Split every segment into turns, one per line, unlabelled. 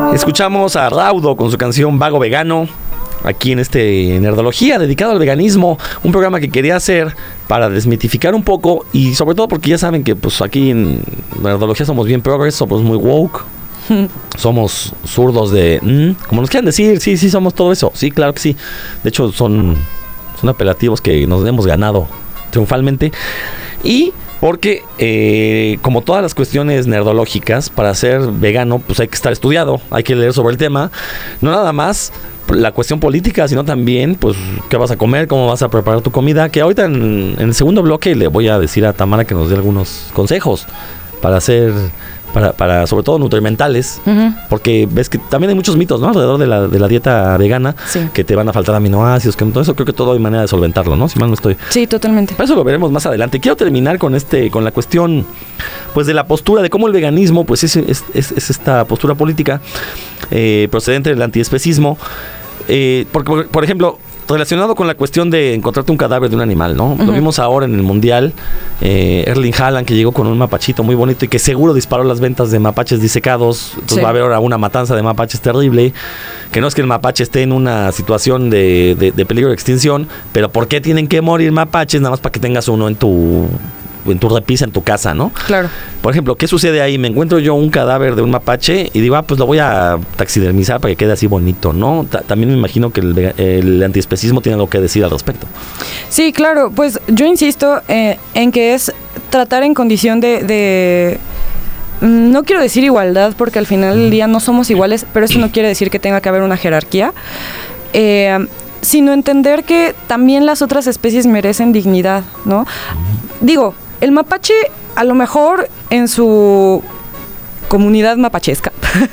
Escuchamos a Raudo con su canción Vago Vegano, aquí en Nerdología, dedicado al veganismo, un programa que quería hacer para desmitificar un poco y sobre todo porque ya saben que pues aquí en Nerdología somos bien progres, somos muy woke, somos zurdos de, como nos quieran decir, sí, somos todo eso, sí, claro que sí, de hecho son apelativos que nos hemos ganado triunfalmente y... Porque, como todas las cuestiones nerdológicas, para ser vegano, pues hay que estar estudiado, hay que leer sobre el tema. No nada más la cuestión política, sino también, pues, qué vas a comer, cómo vas a preparar tu comida. Que ahorita en el segundo bloque le voy a decir a Tamara que nos dé algunos consejos para hacer... Para sobre todo nutrimentales, porque ves que también hay muchos mitos, ¿no? Alrededor de la dieta vegana, sí, que te van a faltar aminoácidos, que todo eso creo que todo hay manera de solventarlo, ¿no? Si mal no estoy.
Sí, totalmente.
Por eso lo veremos más adelante. Quiero terminar con la cuestión, pues, de la postura, de cómo el veganismo, pues, es esta postura política procedente del antiespecismo. Porque, por ejemplo, relacionado con la cuestión de encontrarte un cadáver de un animal, ¿no? Lo vimos ahora en el Mundial, Erling Haaland, que llegó con un mapachito muy bonito y que seguro disparó las ventas de mapaches disecados. Entonces sí, va a haber ahora una matanza de mapaches terrible, que no es que el mapache esté en una situación de peligro de extinción, pero ¿por qué tienen que morir mapaches nada más para que tengas uno en tu repisa, en tu casa, ¿no? Claro. Por ejemplo, ¿qué sucede ahí? Me encuentro yo un cadáver de un mapache y digo, pues lo voy a taxidermizar para que quede así bonito, ¿no? También me imagino que el antiespecismo tiene algo que decir al respecto.
Sí, claro. Pues yo insisto en que es tratar en condición de no quiero decir igualdad, porque al final del día no somos iguales, pero eso no quiere decir que tenga que haber una jerarquía. Sino entender que también las otras especies merecen dignidad, ¿no? Digo, el mapache a lo mejor en su comunidad mapachesca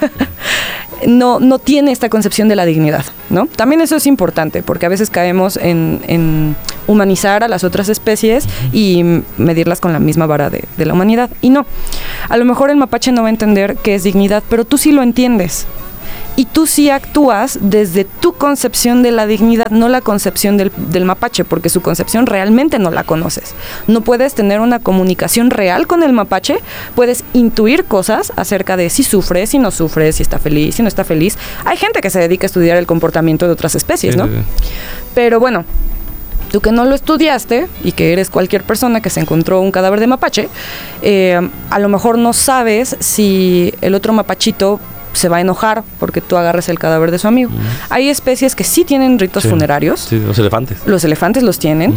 no tiene esta concepción de la dignidad, ¿no? También eso es importante, porque a veces caemos en humanizar a las otras especies y medirlas con la misma vara de la humanidad. Y no, a lo mejor el mapache no va a entender qué es dignidad, pero tú sí lo entiendes. Y tú sí actúas desde tu concepción de la dignidad, no la concepción del mapache, porque su concepción realmente no la conoces. No puedes tener una comunicación real con el mapache, puedes intuir cosas acerca de si sufre, si no sufre, si está feliz, si no está feliz. Hay gente que se dedica a estudiar el comportamiento de otras especies, ¿no? Pero bueno, tú que no lo estudiaste y que eres cualquier persona que se encontró un cadáver de mapache, a lo mejor no sabes si el otro mapachito se va a enojar porque tú agarres el cadáver de su amigo. Hay especies que sí tienen ritos funerarios. Sí,
los elefantes.
Los elefantes los tienen.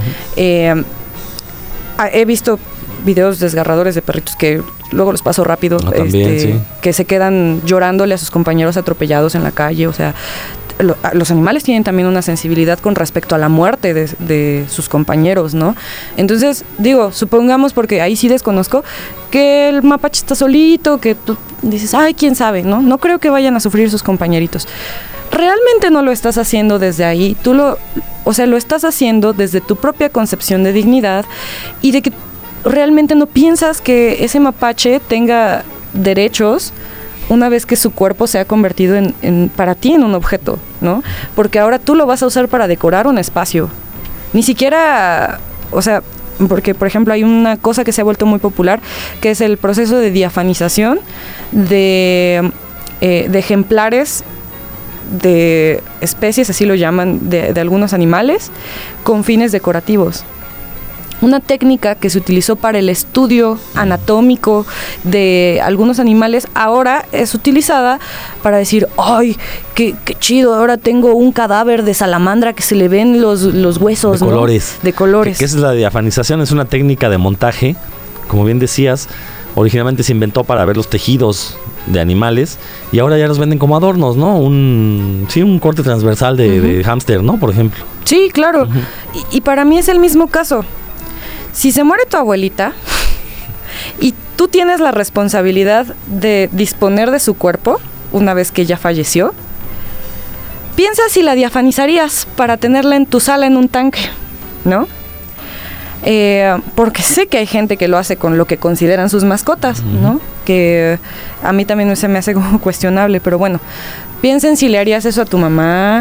He visto videos desgarradores de perritos que luego los paso rápido, también, sí, que se quedan llorándole a sus compañeros atropellados en la calle. O sea, los animales tienen también una sensibilidad con respecto a la muerte de sus compañeros, ¿no? Entonces, digo, supongamos, porque ahí sí desconozco, que el mapache está solito, que tú dices, ay, quién sabe, ¿no? No creo que vayan a sufrir sus compañeritos. Realmente no lo estás haciendo desde ahí, lo estás haciendo desde tu propia concepción de dignidad y de que realmente no piensas que ese mapache tenga derechos una vez que su cuerpo se ha convertido para ti en un objeto, ¿no? Porque ahora tú lo vas a usar para decorar un espacio. Ni siquiera, o sea, porque por ejemplo hay una cosa que se ha vuelto muy popular, que es el proceso de diafanización de ejemplares de especies, así lo llaman, de algunos animales, con fines decorativos. Una técnica que se utilizó para el estudio anatómico de algunos animales, ahora es utilizada para decir, ¡ay, qué chido! Ahora tengo un cadáver de salamandra que se le ven los huesos,
de colores,
¿no? De colores.
¿Qué es la diafanización? Es una técnica de montaje, como bien decías, originalmente se inventó para ver los tejidos de animales y ahora ya los venden como adornos, ¿no? Un corte transversal de hámster, ¿no? Por ejemplo.
Sí, claro. Y para mí es el mismo caso. Si se muere tu abuelita y tú tienes la responsabilidad de disponer de su cuerpo una vez que ya falleció, piensa si la diafanizarías para tenerla en tu sala en un tanque, ¿no? Porque sé que hay gente que lo hace con lo que consideran sus mascotas, ¿no? Que a mí también se me hace como cuestionable, pero bueno, piensen si le harías eso a tu mamá,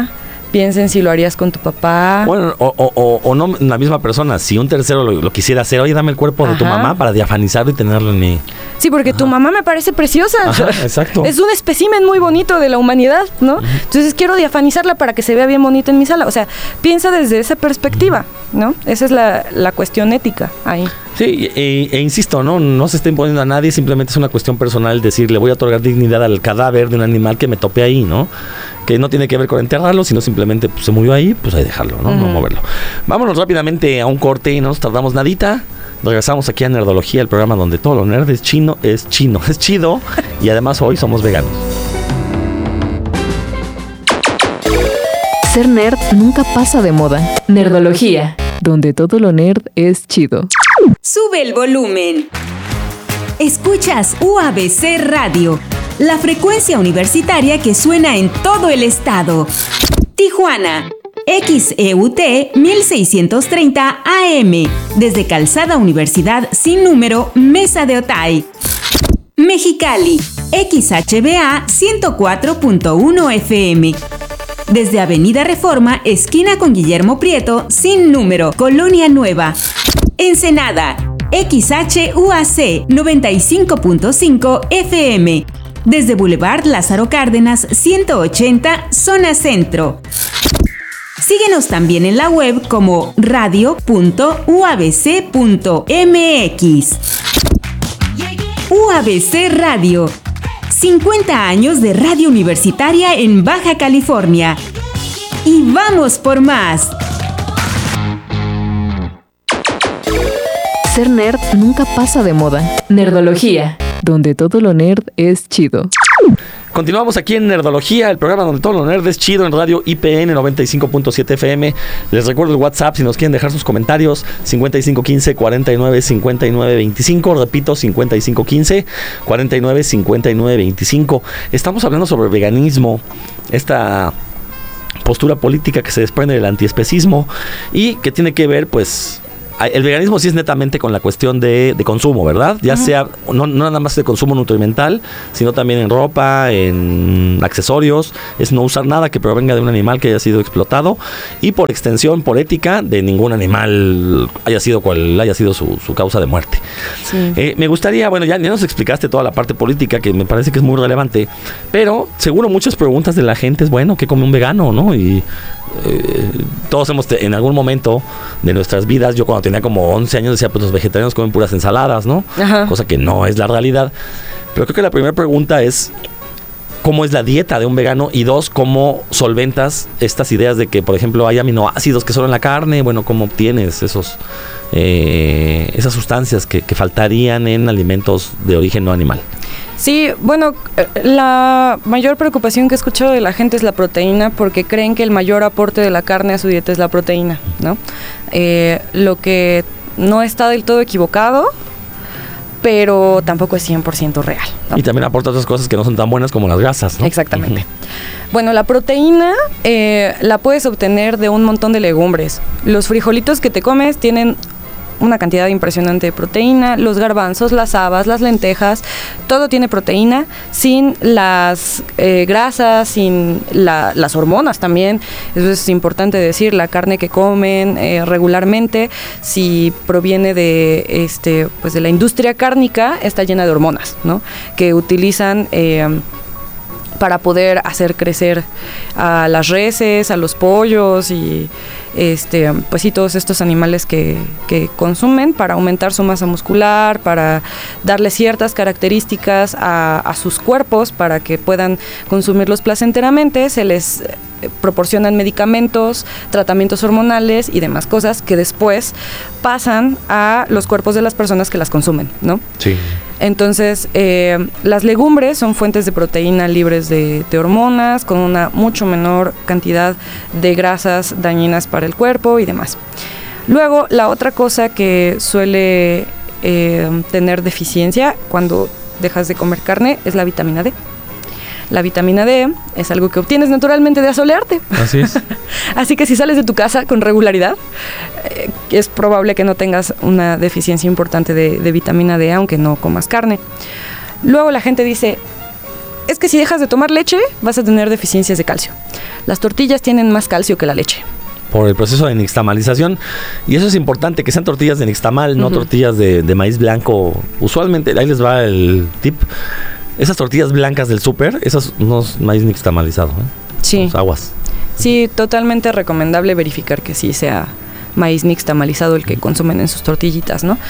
Piensen si lo harías con tu papá.
Bueno, o no la misma persona. Si un tercero lo quisiera hacer, oye, dame el cuerpo de tu mamá para diafanizarlo y tenerlo en mi...
Sí, porque tu mamá me parece preciosa.
Ajá, exacto.
Es un espécimen muy bonito de la humanidad, ¿no? Entonces quiero diafanizarla para que se vea bien bonita en mi sala. O sea, piensa desde esa perspectiva, ¿no? Esa es la cuestión ética ahí.
Sí, e insisto, no se está imponiendo a nadie, simplemente es una cuestión personal decir, le voy a otorgar dignidad al cadáver de un animal que me tope ahí, ¿no? Que no tiene que ver con enterrarlo, sino simplemente pues, se murió ahí, pues hay que dejarlo, ¿no? No moverlo. Vámonos rápidamente a un corte y no nos tardamos nadita. Regresamos aquí a Nerdología, el programa donde todo lo nerd es chido, y además hoy somos veganos.
Ser nerd nunca pasa de moda. Nerdología, donde todo lo nerd es chido.
Sube el volumen. Escuchas UABC Radio, la frecuencia universitaria que suena en todo el estado. Tijuana, XEUT 1630 AM, desde Calzada Universidad sin número, Mesa de Otay. Mexicali, XHBA 104.1 FM. Desde Avenida Reforma, esquina con Guillermo Prieto, sin número, Colonia Nueva. Ensenada, XHUAC 95.5 FM. Desde Boulevard Lázaro Cárdenas, 180, Zona Centro. Síguenos también en la web como radio.uabc.mx. UABC Radio. 50 años de radio universitaria en Baja California. Y vamos por más.
Ser nerd nunca pasa de moda. Nerdología, donde todo lo nerd es chido.
Continuamos aquí en Nerdología, el programa donde todo lo nerd es chido, en radio IPN 95.7 FM. Les recuerdo el WhatsApp si nos quieren dejar sus comentarios, 5515 49 59 25. Repito, 5515 49 59 25. Estamos hablando sobre veganismo, esta postura política que se desprende del antiespecismo y que tiene que ver, pues... El veganismo sí es netamente con la cuestión de consumo, ¿verdad? Ya sea, no nada más de consumo nutrimental, sino también en ropa, en accesorios. Es no usar nada que provenga de un animal que haya sido explotado. Y por extensión, por ética, de ningún animal haya sido cual haya sido su causa de muerte. Sí. Me gustaría, bueno, ya nos explicaste toda la parte política, que me parece que es muy relevante. Pero seguro muchas preguntas de la gente es, bueno, ¿qué come un vegano, no? Y... todos hemos en algún momento de nuestras vidas, yo cuando tenía como 11 años decía, pues los vegetarianos comen puras ensaladas, ¿no? Ajá. Cosa que no es la realidad. Pero creo que la primera pregunta es ¿cómo es la dieta de un vegano? Y dos, ¿cómo solventas estas ideas de que, por ejemplo, hay aminoácidos que solo en la carne? Bueno, ¿cómo obtienes esas sustancias que faltarían en alimentos de origen no animal?
Sí, bueno, la mayor preocupación que he escuchado de la gente es la proteína, porque creen que el mayor aporte de la carne a su dieta es la proteína, ¿no? Lo que no está del todo equivocado, pero tampoco es 100% real, ¿no?
Y también aporta otras cosas que no son tan buenas como las grasas, ¿no?
Exactamente. Bueno, la proteína la puedes obtener de un montón de legumbres. Los frijolitos que te comes tienen una cantidad impresionante de proteína, los garbanzos, las habas, las lentejas, todo tiene proteína, sin las grasas, sin las hormonas también. Eso es importante decir, la carne que comen regularmente, si proviene de pues de la industria cárnica, está llena de hormonas, ¿no? Que utilizan para poder hacer crecer a las reses, a los pollos y pues sí, todos estos animales que consumen para aumentar su masa muscular, para darle ciertas características a sus cuerpos para que puedan consumirlos placenteramente. Se les proporcionan medicamentos, tratamientos hormonales y demás cosas que después pasan a los cuerpos de las personas que las consumen, ¿no?
Sí.
Entonces, las legumbres son fuentes de proteína libres de hormonas, con una mucho menor cantidad de grasas dañinas para el cuerpo y demás. Luego, la otra cosa que suele tener deficiencia cuando dejas de comer carne es la vitamina D. La vitamina D es algo que obtienes naturalmente de asolearte.
Así es.
Así que si sales de tu casa con regularidad, es probable que no tengas una deficiencia importante de vitamina D, aunque no comas carne. Luego la gente dice, es que si dejas de tomar leche, vas a tener deficiencias de calcio. Las tortillas tienen más calcio que la leche.
Por el proceso de nixtamalización. Y eso es importante, que sean tortillas de nixtamal, no tortillas de maíz blanco. Usualmente, ahí les va el tip. Esas tortillas blancas del súper, esas no es maíz nixtamalizado,
Sí.
Son aguas.
Sí, totalmente recomendable verificar que sí sea maíz nixtamalizado el que consumen en sus tortillitas, ¿no?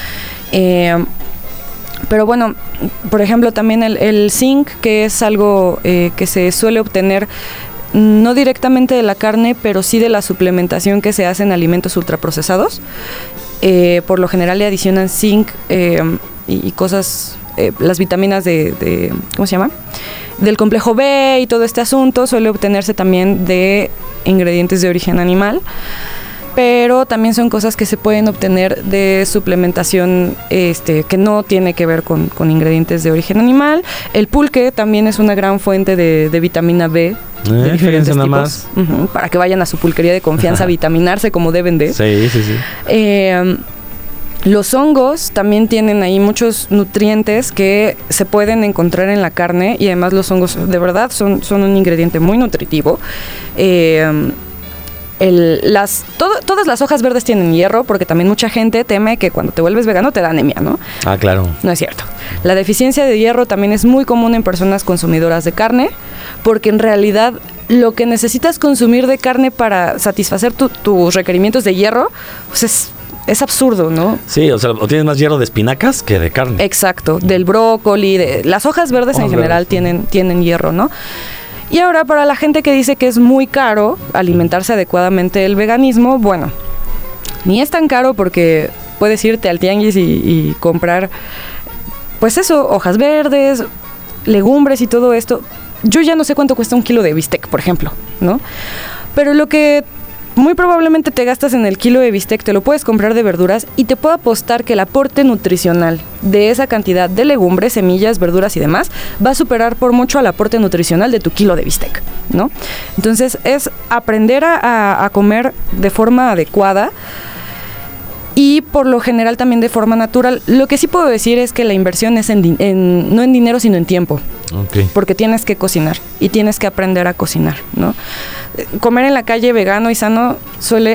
Pero bueno, por ejemplo, también el zinc, que es algo que se suele obtener no directamente de la carne, pero sí de la suplementación que se hace en alimentos ultraprocesados. Por lo general le adicionan zinc y cosas, las vitaminas de ¿cómo se llama? Del complejo B y todo este asunto suele obtenerse también de ingredientes de origen animal, pero también son cosas que se pueden obtener de suplementación que no tiene que ver con ingredientes de origen animal. El pulque también es una gran fuente de vitamina B de diferentes tipos.
Más.
Para que vayan a su pulquería de confianza a vitaminarse como deben de.
Sí.
Los hongos también tienen ahí muchos nutrientes que se pueden encontrar en la carne, y además los hongos de verdad son un ingrediente muy nutritivo. Todas las hojas verdes tienen hierro, porque también mucha gente teme que cuando te vuelves vegano te da anemia, ¿no?
Ah, claro.
No es cierto. La deficiencia de hierro también es muy común en personas consumidoras de carne, porque en realidad lo que necesitas consumir de carne para satisfacer tus requerimientos de hierro, pues es absurdo, ¿no?
Sí, o sea, o tienes más hierro de espinacas que de carne.
Exacto, del brócoli, las hojas verdes en general tienen hierro, ¿no? Y ahora, para la gente que dice que es muy caro alimentarse adecuadamente el veganismo, bueno, ni es tan caro, porque puedes irte al tianguis y comprar, pues eso, hojas verdes, legumbres y todo esto. Yo ya no sé cuánto cuesta un kilo de bistec, por ejemplo, ¿no? Pero lo que muy probablemente te gastas en el kilo de bistec, te lo puedes comprar de verduras, y te puedo apostar que el aporte nutricional de esa cantidad de legumbres, semillas, verduras y demás va a superar por mucho al aporte nutricional de tu kilo de bistec, ¿no? Entonces es aprender a comer de forma adecuada, y por lo general también de forma natural. Lo que sí puedo decir es que la inversión es no en dinero, sino en tiempo.
Okay.
Porque tienes que cocinar y tienes que aprender a cocinar, ¿no? Comer en la calle vegano y sano suele